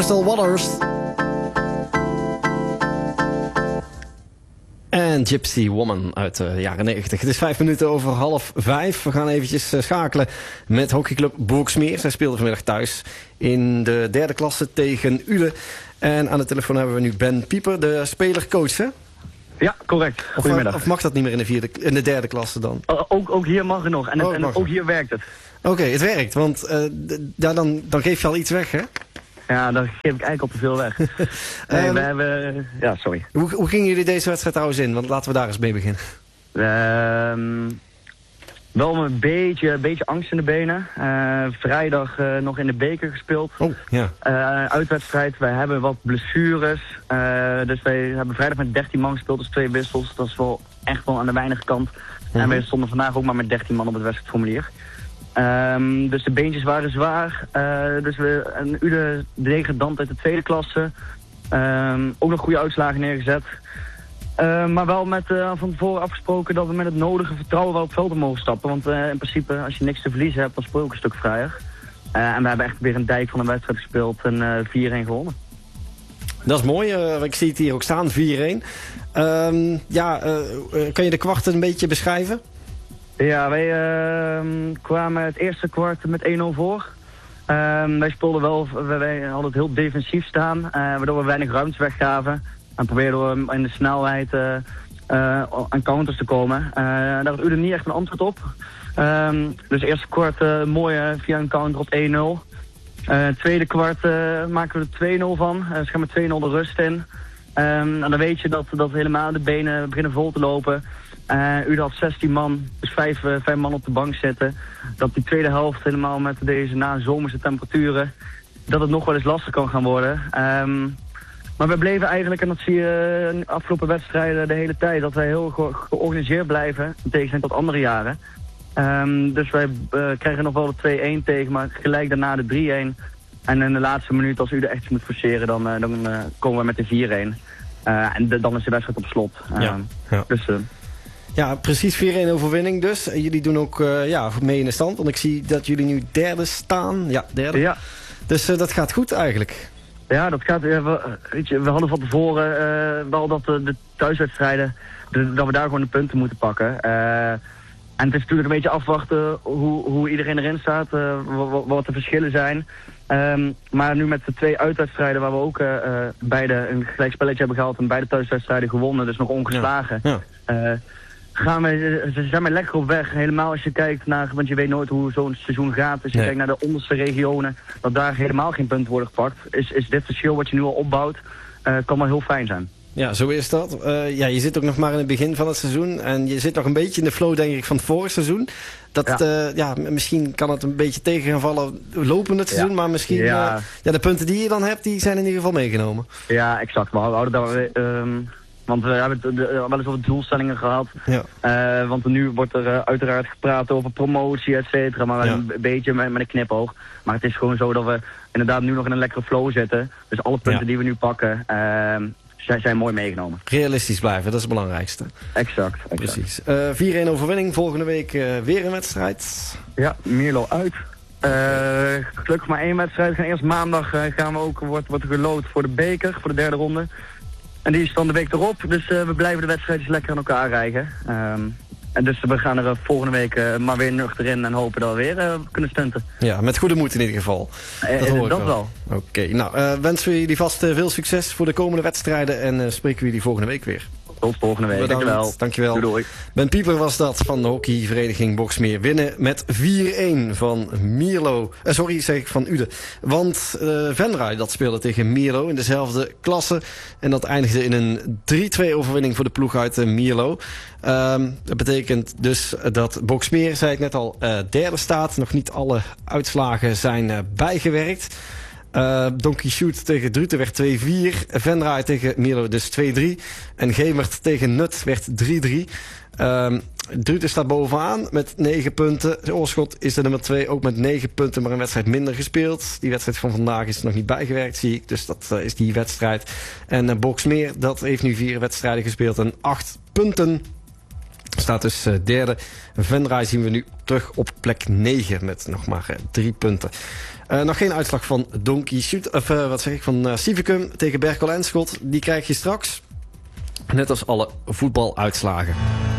Crystal Waters. En Gypsy Woman uit de jaren 90. Het is 5 minuten over 4:30. We gaan eventjes schakelen met hockeyclub Boxmeer. Zij speelde vanmiddag thuis in de derde klasse tegen Uden. En aan de telefoon hebben we nu Ben Pieper, de speler-coach, hè? Ja, correct. Goedemiddag. Of mag dat niet meer in de derde klasse dan? Ook hier mag het nog. En ook hier werkt het. Oké, het werkt. Want dan geef je al iets weg, hè? Ja, dan geef ik eigenlijk al te veel weg. Nee, we hebben... Ja, sorry. Hoe gingen jullie deze wedstrijd trouwens in? Want laten we daar eens mee beginnen. Wel een beetje angst in de benen. Vrijdag nog in de beker gespeeld. Oh, ja. Uitwedstrijd. Wij hebben wat blessures. Dus wij hebben vrijdag met 13 man gespeeld. Dus 2 wissels. Dat is wel echt wel aan de weinige kant. En wij stonden vandaag ook maar met 13 man op het wedstrijdformulier. Dus de beentjes waren zwaar. Dus een Uden degradant uit de tweede klasse. Ook nog goede uitslagen neergezet. Maar wel met van tevoren afgesproken dat we met het nodige vertrouwen wel op veld mogen stappen. Want in principe, als je niks te verliezen hebt, dan speel je ook een stuk vrijer. En we hebben echt weer een dijk van een wedstrijd gespeeld en 4-1 gewonnen. Dat is mooi. Ik zie het hier ook staan, 4-1. Kan je de kwarten een beetje beschrijven? Ja, wij kwamen het eerste kwart met 1-0 voor. Wij speelden wel, wij hadden het heel defensief staan, waardoor we weinig ruimte weggaven. En probeerden we in de snelheid aan counters te komen. Daar had Uden niet echt een antwoord op. Dus het eerste kwart mooi via een counter op 1-0. Tweede kwart maken we er 2-0 van. Dus gaan we 2-0 de rust in. En dan weet je dat helemaal de benen beginnen vol te lopen. Uden had 16 man, dus 5 man op de bank zitten. Dat die tweede helft helemaal met deze nazomerse temperaturen, dat het nog wel eens lastig kan gaan worden. Maar we bleven eigenlijk, en dat zie je in de afgelopen wedstrijden de hele tijd, dat wij heel georganiseerd blijven, in tegenstelling tot andere jaren. Dus wij krijgen nog wel de 2-1 tegen, maar gelijk daarna de 3-1. En in de laatste minuut, als Uden echt moet forceren, dan komen we met de 4-1. En dan is de wedstrijd op slot. Dus... Ja, precies 4-1 overwinning dus. Jullie doen ook mee in de stand. Want ik zie dat jullie nu derde staan. Ja, derde. Ja. Dus dat gaat goed eigenlijk. Ja, dat gaat... we hadden van tevoren wel dat de thuiswedstrijden, dat we daar gewoon de punten moeten pakken. En het is natuurlijk een beetje afwachten hoe iedereen erin staat. Wat de verschillen zijn. Maar nu met de 2 uitwedstrijden waar we ook beide een gelijk spelletje hebben gehaald en beide thuiswedstrijden gewonnen, dus nog ongeslagen. Ja. Ze zijn maar lekker op weg. Helemaal als je kijkt naar, want je weet nooit hoe zo'n seizoen gaat. Als je kijkt naar de onderste regionen, dat daar helemaal geen punten worden gepakt. Is dit verschil wat je nu al opbouwt, kan wel heel fijn zijn. Ja, zo is dat. Je zit ook nog maar in het begin van het seizoen. En je zit nog een beetje in de flow, denk ik, van het vorige seizoen. Misschien kan het een beetje tegen gaan vallen lopend het seizoen. Maar misschien, de punten die je dan hebt, die zijn in ieder geval meegenomen. Ja, exact. We houden daar... Want we hebben het wel eens over doelstellingen gehad. Ja. Want nu wordt er uiteraard gepraat over promotie, et cetera. Maar een beetje met een knipoog. Maar het is gewoon zo dat we inderdaad nu nog in een lekkere flow zitten. Dus alle punten die we nu pakken, zijn mooi meegenomen. Realistisch blijven, dat is het belangrijkste. Exact. Precies. 4-1 overwinning. Volgende week weer een wedstrijd. Ja, Mierlo uit. Gelukkig maar 1 wedstrijd. Eerst maandag wordt er geloot voor de beker, voor de derde ronde. En die is dan de week erop, dus we blijven de wedstrijdjes lekker aan elkaar rijgen. En dus we gaan er volgende week maar weer nuchter in en hopen dat we weer kunnen stunten. Ja, met goede moed in ieder geval. Dat wel. Oké, wensen we jullie vast veel succes voor de komende wedstrijden en spreken we jullie volgende week weer. Tot volgende week. Dankjewel. Doei. Ben Pieper was dat van de hockeyvereniging Boxmeer. Winnen met 4-1 van Mierlo. Van Uden. Want Venray dat speelde tegen Mierlo in dezelfde klasse. En dat eindigde in een 3-2 overwinning voor de ploeg uit Mierlo. Dat betekent dus dat Boxmeer, zei ik net al, derde staat. Nog niet alle uitslagen zijn bijgewerkt. Donkey Shoot tegen Druten werd 2-4. Venray tegen Mierlo dus 2-3. En Gemert tegen Nut werd 3-3. Druten staat bovenaan met 9 punten. Oorschot is de nummer 2, ook met 9 punten, maar een wedstrijd minder gespeeld. Die wedstrijd van vandaag is nog niet bijgewerkt, zie ik. Dus dat is die wedstrijd. En Boxmeer, dat heeft nu 4 wedstrijden gespeeld en 8 punten. Staat dus derde. Venray zien we nu terug op plek 9 met nog maar 3 punten. Nog geen uitslag van van Civicum tegen Berkel en Schot. Die krijg je straks. Net als alle voetbaluitslagen.